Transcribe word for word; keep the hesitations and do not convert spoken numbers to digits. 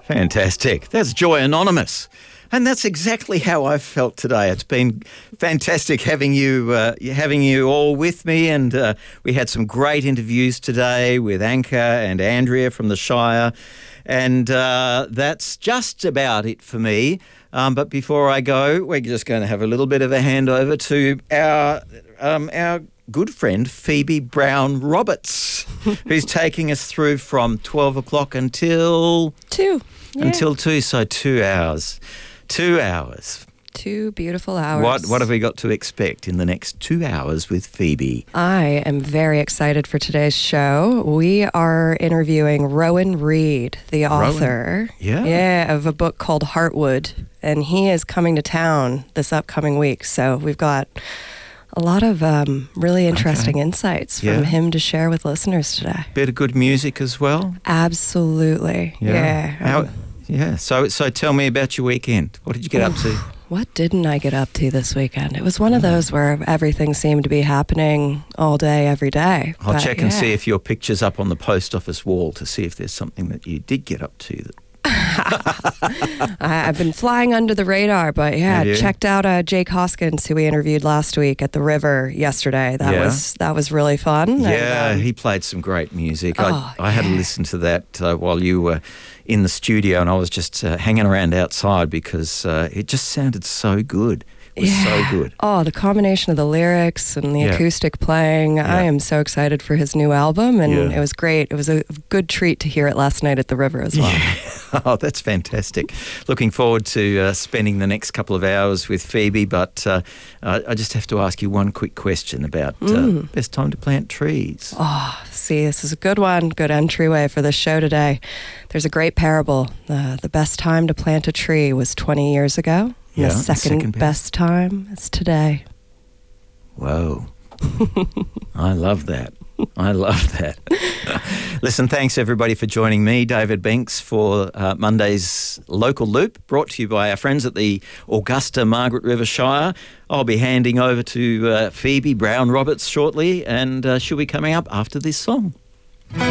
Fantastic. That's Joy Anonymous. And that's exactly how I've felt today. It's been fantastic having you uh, having you all with me, and uh, we had some great interviews today with Anka and Andrea from the Shire, and uh, that's just about it for me. Um, but before I go, we're just going to have a little bit of a handover to our um, our good friend Phoebe Brown Roberts, who's taking us through from twelve o'clock until two. Yeah. Until two, so two hours. Two hours. Two beautiful hours. What What have we got to expect in the next two hours with Phoebe? I am very excited for today's show. We are interviewing Rowan Reed, the author, Rowan? Yeah. yeah, of a book called Heartwood, and he is coming to town this upcoming week. So we've got a lot of um, really interesting okay. insights from yeah. him to share with listeners today. Bit of good music as well. Absolutely. Yeah. yeah. How, um, Yeah, so so tell me about your weekend. What did you get up to? What didn't I get up to this weekend? It was one of those where everything seemed to be happening all day, every day. I'll but, check yeah. and see if your picture's up on the post office wall to see if there's something that you did get up to. That I, I've been flying under the radar, but yeah, checked out uh, Jake Hoskins, who we interviewed last week at the River yesterday. That yeah. was that was really fun. Yeah, and, um, he played some great music. Oh, I, I had yeah. to listen to that uh, while you were in the studio, and I was just uh, hanging around outside because uh, it just sounded so good. It was yeah. so good. Oh, the combination of the lyrics and the yeah. acoustic playing. Yeah. I am so excited for his new album, and yeah. it was great. It was a good treat to hear it last night at the River as well. Yeah. Oh, that's fantastic. Looking forward to uh, spending the next couple of hours with Phoebe, but uh, uh, I just have to ask you one quick question about uh, mm. best time to plant trees. Oh, see, this is a good one. Good entryway for the show today. There's a great parable. Uh, the best time to plant a tree was twenty years ago. Yeah, the second, second best. best time is today. Whoa. I love that. I love that. Listen, thanks everybody for joining me, David Banks, for uh, Monday's Local Loop, brought to you by our friends at the Augusta Margaret River Shire. I'll be handing over to uh, Phoebe Brown Roberts shortly, and uh, she'll be coming up after this song.